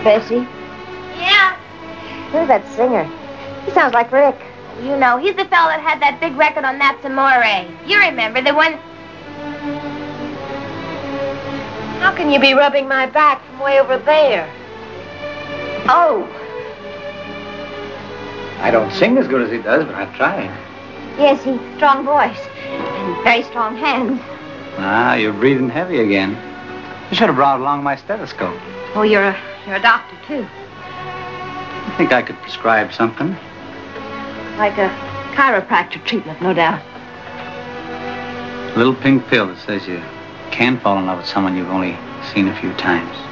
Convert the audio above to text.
Bessie? Yeah. Who's that singer? He sounds like Rick. You know, he's the fellow that had that big record on That's Amore. You remember, the one... How can you be rubbing my back from way over there? Oh. I don't sing as good as he does, but I've tried. Yes, he's strong voice. And very strong hands. Ah, you're breathing heavy again. I should have brought along my stethoscope. Oh, you're a doctor, too. I think I could prescribe something. Like a chiropractor treatment, no doubt. A little pink pill that says you can fall in love with someone you've only seen a few times.